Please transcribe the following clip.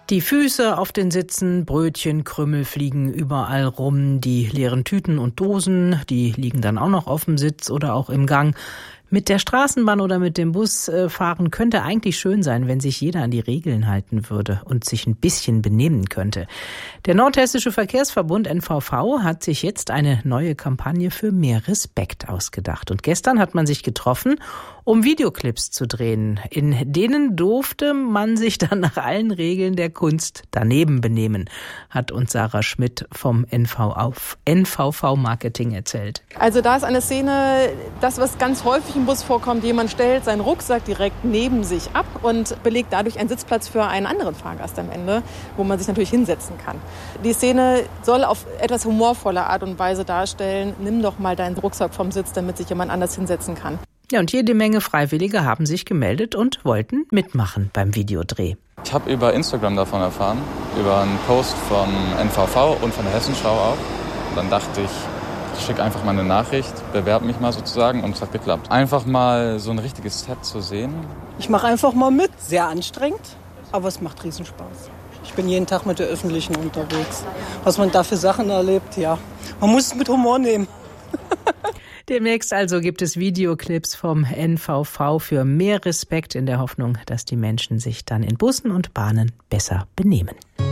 Die Füße auf den Sitzen, Brötchen, Krümel fliegen überall rum, die leeren Tüten und Dosen, die liegen dann auch noch auf dem Sitz oder auch im Gang. Mit der Straßenbahn oder mit dem Bus fahren könnte eigentlich schön sein, wenn sich jeder an die Regeln halten würde und sich ein bisschen benehmen könnte. Der Nordhessische Verkehrsverbund NVV hat sich jetzt eine neue Kampagne für mehr Respekt ausgedacht. Und gestern hat man sich getroffen, um Videoclips zu drehen. In denen durfte man sich dann nach allen Regeln der Kunst daneben benehmen, hat uns Sarah Schmidt vom NVV Marketing erzählt. Also da ist eine Szene, das was ganz häufig im Bus vorkommt, jemand stellt seinen Rucksack direkt neben sich ab und belegt dadurch einen Sitzplatz für einen anderen Fahrgast am Ende, wo man sich natürlich hinsetzen kann. Die Szene soll auf etwas humorvolle Art und Weise darstellen, nimm doch mal deinen Rucksack vom Sitz, damit sich jemand anders hinsetzen kann. Ja, und jede Menge Freiwillige haben sich gemeldet und wollten mitmachen beim Videodreh. Ich habe über Instagram davon erfahren, über einen Post von NVV und von der Hessenschau auch. Und dann dachte ich schicke einfach mal eine Nachricht, bewerbe mich mal sozusagen und es hat geklappt. Einfach mal so ein richtiges Set zu sehen. Ich mache einfach mal mit. Sehr anstrengend, aber es macht Riesenspaß. Ich bin jeden Tag mit der Öffentlichen unterwegs. Was man da für Sachen erlebt, ja. Man muss es mit Humor nehmen. Demnächst also gibt es Videoclips vom NVV für mehr Respekt in der Hoffnung, dass die Menschen sich dann in Bussen und Bahnen besser benehmen.